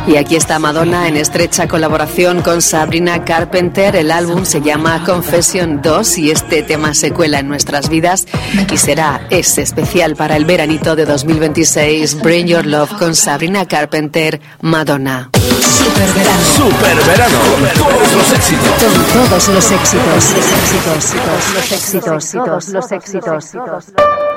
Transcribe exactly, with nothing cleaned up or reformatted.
Y aquí está Madonna en estrecha colaboración con Sabrina Carpenter. El álbum se llama Confession dos y este tema se cuela en nuestras vidas y será ese especial para el veranito de dos mil veintiséis. Bring Your Love con Sabrina Carpenter, Madonna. Super verano. Super verano. Con todos los éxitos. Con todos los éxitos. Los éxitos. Los éxitos. Los éxitos. Los éxitos.